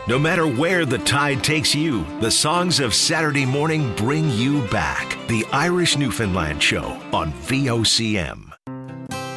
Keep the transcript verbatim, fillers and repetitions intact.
No matter where the tide takes you, the songs of Saturday morning bring you back. The Irish Newfoundland Show on V O C M.